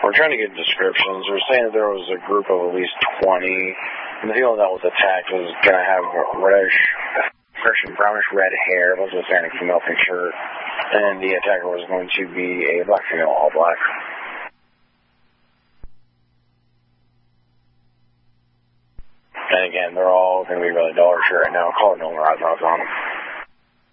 we're trying to get descriptions. We're saying that there was a group of at least 20, and the female that was attacked was going to have reddish and brownish red hair, was a Hispanic female picture, and the attacker was going to be a black female, all black. And again, they're all going to be really dull or shit right now. Call it no more. I thought on them.